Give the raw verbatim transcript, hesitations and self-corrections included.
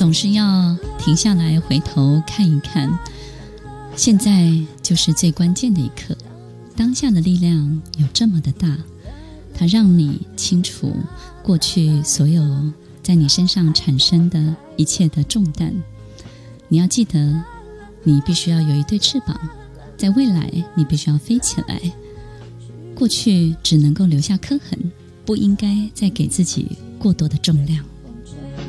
总是要停下来回头看一看，现在就是最关键的一刻。当下的力量有这么的大，它让你清楚过去所有在你身上产生的一切的重担。你要记得，你必须要有一对翅膀，在未来你必须要飞起来。过去只能够留下刻痕，不应该再给自己过多的重量。